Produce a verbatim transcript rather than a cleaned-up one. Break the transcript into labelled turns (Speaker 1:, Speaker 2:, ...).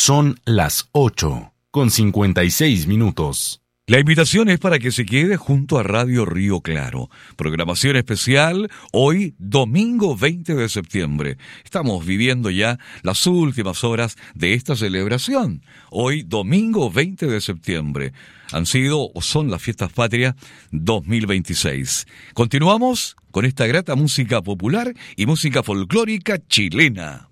Speaker 1: Son las ocho con cincuenta y seis minutos.
Speaker 2: La invitación es para que se quede junto a Radio Río Claro. Programación especial hoy, domingo veinte de septiembre. Estamos viviendo ya las últimas horas de esta celebración. Hoy, domingo veinte de septiembre. Han sido o son las fiestas patrias dos mil veintiséis. Continuamos con esta grata música popular y música folclórica chilena.